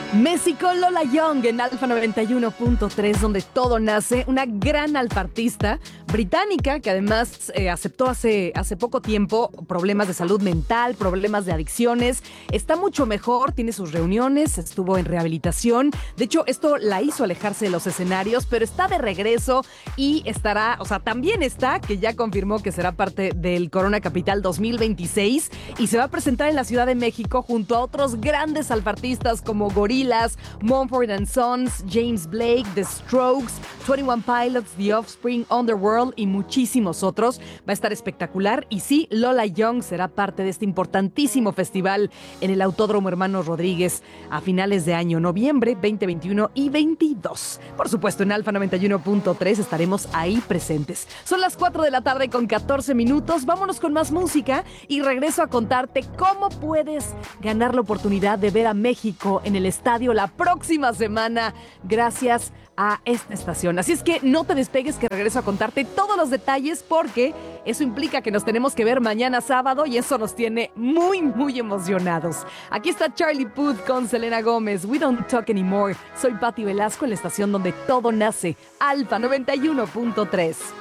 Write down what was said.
Messi con Lola Young en Alfa 91.3, donde todo nace. Una gran alfa artista británica que además aceptó hace poco tiempo problemas de salud mental, problemas de adicciones. Está mucho mejor, tiene sus reuniones, estuvo en rehabilitación. De hecho, esto la hizo alejarse de los escenarios, pero está de regreso y estará, o sea, también está, que ya confirmó que será parte del Corona Capital 2026 y se va a presentar en la Ciudad de México junto a otros grandes alfartistas como Gorillaz, Mumford & Sons, James Blake, The Strokes, 21 Pilots, The Offspring, Underworld y muchísimos otros. Va a estar espectacular y sí, Lola Young será parte de este importantísimo festival en el Autódromo Hermanos Rodríguez a finales de año, noviembre 2021 y 22. Por supuesto, en Alfa 91.3 estaremos ahí presentes. Son las 4 de la tarde con 14 minutos. Vámonos con más música y regreso a contarte cómo puedes ganar la oportunidad de ver a México en el estadio la próxima semana gracias a esta estación. Así es que no te despegues, que regreso a contarte todos los detalles, porque eso implica que nos tenemos que ver mañana sábado y eso nos tiene muy, muy emocionados. Aquí está Charlie Puth con Selena Gómez, We Don't Talk Anymore. Soy Patti Velasco en la estación donde todo nace, Alfa 91.3.